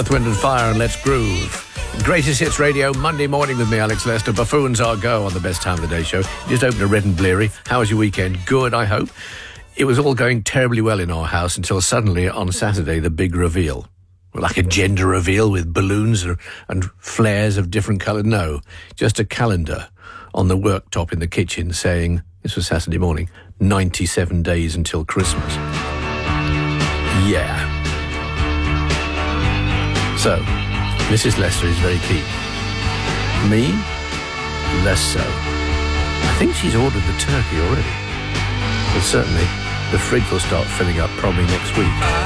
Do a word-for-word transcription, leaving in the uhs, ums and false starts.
Earth, Wind and Fire and Let's Groove. Greatest Hits Radio, Monday morning with me, Alex Lester. Buffoons Are Go on the Best Time of the Day show. Just opened a Red and Bleary. How was your weekend? Good, I hope. It was all going terribly well in our house until suddenly on Saturday, the big reveal. Like a gender reveal with balloons and flares of different colour. No, just a calendar on the worktop in the kitchen saying, this was Saturday morning, ninety-seven days until Christmas. Yeah. So, Missus Lester is very keen. Me? Less so. I think she's ordered the turkey already. But certainly, the fridge will start filling up probably next week.